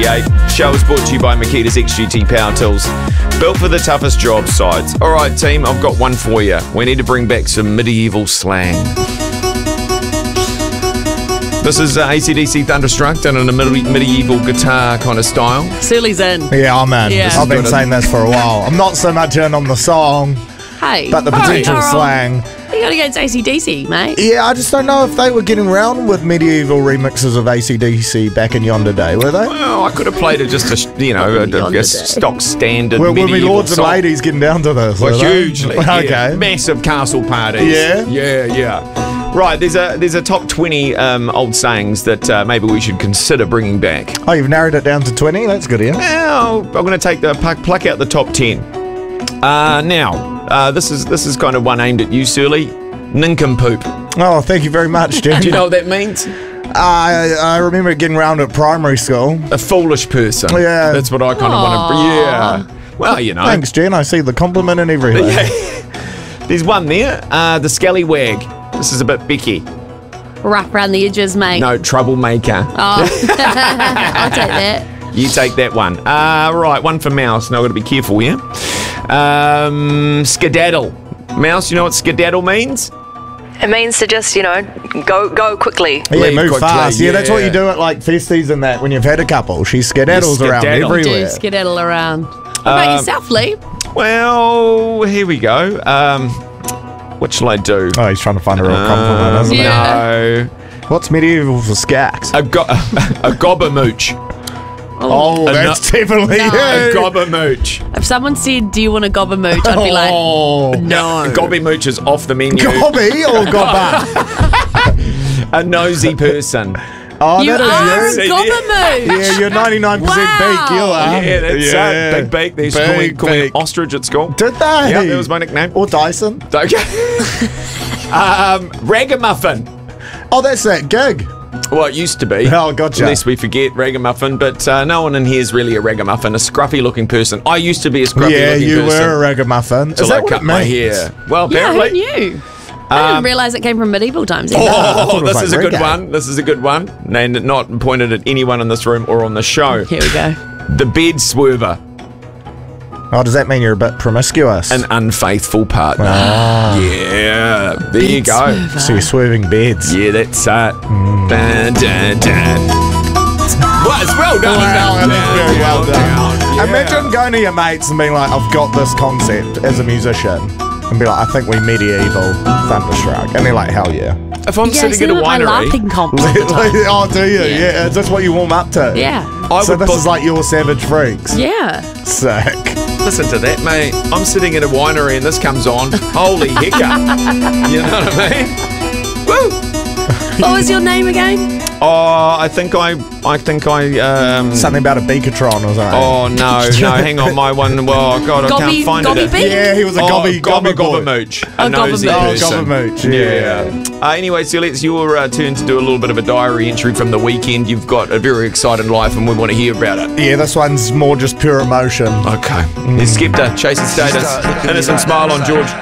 38. Show is brought to you by Makita's XGT Power Tools. Built for the toughest job sites. All right, team, I've got one for you. We need to bring back some medieval slang. This is AC/DC Thunderstruck done in a medieval guitar kind of style. Surly's in. Yeah, I'm in. Yeah. I've been saying this for a while. I'm not so much in on the song, Hey. but the potential slang. You got against AC/DC, mate. Yeah, I just don't know if they were getting around with medieval remixes of AC/DC back in yonder day, were they? Well, I could have played it just a stock standard Were we medieval lords and song. ladies getting down to this? Well, were they? hugely. Okay. Yeah. Massive castle parties. Yeah? Yeah. Right, there's a top 20 old sayings that maybe we should consider bringing back. Oh, you've narrowed it down to 20? That's good, yeah. Now, I'm going to take pluck out the top 10. This is kind of one aimed at you, Surly. Nincompoop. Oh, thank you very much, Jen. Do you know what that means? I remember getting around at primary school. A foolish person. Yeah. That's what I kind of want to... Yeah. Well, you know. Thanks, Jen. I see the compliment in everything. Yeah. There's one there. The scallywag. This is a bit Becky. Rough around the edges, mate. No, troublemaker. Oh. I'll take that. You take that one. Right, one for Mouse. Now I've got to be careful here. Skedaddle. Mouse, you know what skedaddle means? It means to just, go quickly. Yeah, Leave move quickly, fast. Yeah, that's what yeah. you do at like festies and that when you've had a couple. She skedaddles You around skedaddle. everywhere. Do skedaddle around. What about yourself, Lee? Well, here we go. What shall I do? Oh, he's trying to find a real compliment, isn't he? No. What's medieval for skax? A gobbermooch. Oh, that's definitely No. A it. gobbermooch. If someone said, do you want a gobber mooch, I'd be like, Oh, no. Gobbermooch is off the menu. gobby or gobba? A nosy person. Oh, You that are is a you. gobber mooch. Yeah, you're 99% Wow. beak. You are. Yeah, that's it. Big beak. They used to call me beak. ostrich at school. Did they? Yeah, that was my nickname. Or Dyson. Okay. Ragamuffin. Oh, that's that gig. Well, it used to be. Oh, gotcha. Lest we forget ragamuffin, but no one in here is really a ragamuffin, a scruffy-looking person. I used to be a scruffy-looking Yeah, person. you were a ragamuffin. Is Till that I what cut it my means? hair. Well, Yeah, who apparently. knew? I didn't realise it came from medieval times either. Oh, it was this like is a good reggae. one. This is a good one. And not pointed at anyone in this room or on the show. Here we go. The bed swerver. Oh, does that mean you're a bit promiscuous? An unfaithful partner. Ah. Yeah, there you go. So you're swerving beds. Yeah, that's it. Dun, dun, dun. Well, it's well done. Wow, Dun, that's dun, very well dun, done. dun. Yeah. Imagine going to your mates and being like, I've got this concept as a musician. And be like, I think we medieval Thunderstruck. And they're like, hell yeah. If I'm Yeah, sitting see at a them at my winery, laughing comps all the time. Oh, do you? Yeah. Yeah, is this what you warm up to? Yeah. I So would this book- is like your Savage Freaks. Yeah. Sick. Listen to that, mate. I'm sitting at a winery and this comes on. Holy hecker. You know what I mean? Woo! What was your name again? Oh, I think I Something about a beakatron or something. Oh no, hang on, my one. Well, God, I can't find Gobby it. Beak? Yeah, he was a gobby boy. mooch. Oh, nosy gobber Oh, mooch. person. Gobbermooch, Yeah. Anyway, so it's your turn to do a little bit of a diary entry from the weekend. You've got a very exciting life, and we want to hear about it. Yeah, this one's more just pure emotion. Okay. Here's Skepta, Chasing Status, innocent smile on George.